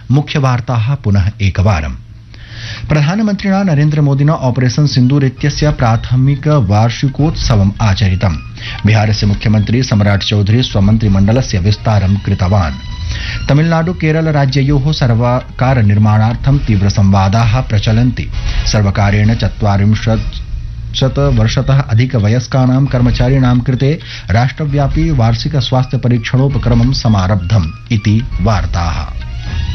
मुख्यवार्ताः पुनः एकवारम्। प्रधानमन्त्रिणा नरेन्द्रमोदिना ऑपरेशन सिन्दूर इत्यस्य प्राथमिक वार्षिकोत्सवम् आचरितम्। बिहारस्य मुख्यमन्त्री सम्राट चौधरी स्वमन्त्रिमण्डलस्य विस्तारं कृतवान्। तमिलनाडु केरल राज्ययोः सर्वकार निर्माणार्थं तीव्र संवादाः प्रचलन्ति। सर्वकारेण 40 वर्षतः अधिकवयस्कानां कर्मचारिणां कृते राष्ट्रव्यापी वार्षिक स्वास्थ्य परीक्षणोपक्रमं समारब्धम् इति वार्ताः।